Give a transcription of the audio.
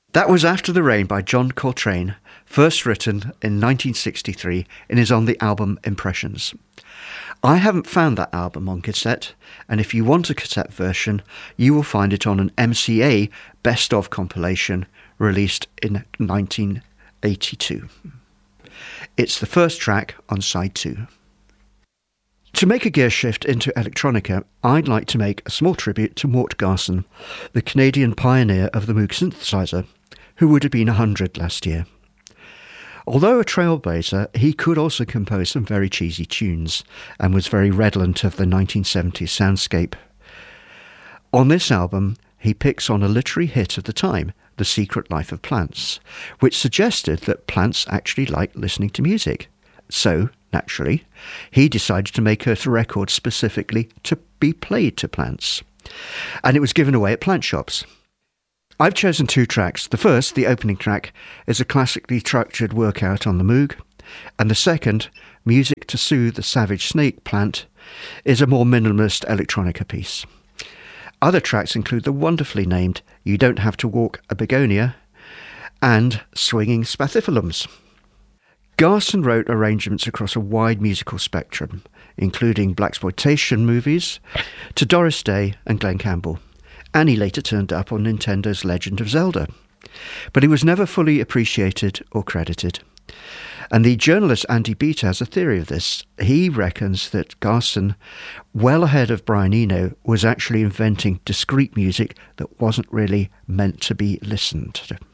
That was After the Rain by John Coltrane, first written in 1963 and is on the album Impressions. I haven't found that album on cassette, and if you want a cassette version, you will find it on an MCA Best Of compilation released in 1982. It's the first track on side 2. To make a gear shift into electronica, I'd like to make a small tribute to Mort Garson, the Canadian pioneer of the Moog synthesizer, who would have been 100 last year. Although a trailblazer, he could also compose some very cheesy tunes and was very redolent of the 1970s soundscape. On this album, he picks on a literary hit of the time, The Secret Life of Plants, which suggested that plants actually like listening to music. So, naturally, he decided to make a record specifically to be played to plants. And it was given away at plant shops. I've chosen 2 tracks. The first, the opening track, is a classically structured workout on the Moog, and the second, Music to Soothe the Savage Snake Plant, is a more minimalist electronica piece. Other tracks include the wonderfully named You Don't Have to Walk a Begonia and Swinging Spathiphyllums. Garson wrote arrangements across a wide musical spectrum, including blaxploitation movies to Doris Day and Glen Campbell, and he later turned up on Nintendo's Legend of Zelda. But he was never fully appreciated or credited. And the journalist Andy Beat has a theory of this. He reckons that Garson, well ahead of Brian Eno, was actually inventing discrete music that wasn't really meant to be listened to.